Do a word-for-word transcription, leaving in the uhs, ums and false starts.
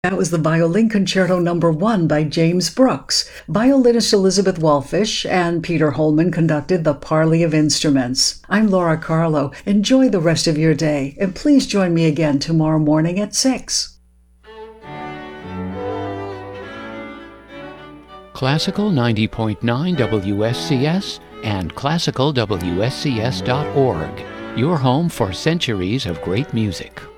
That was the Violin Concerto Number One by James Brooks. Violinist Elizabeth Walfish and Peter Holman conducted the Parley of Instruments. I'm Laura Carlo. Enjoy the rest of your day, and please join me again tomorrow morning at six. Classical ninety point nine W S C S and classical W S C S dot org, your home for centuries of great music.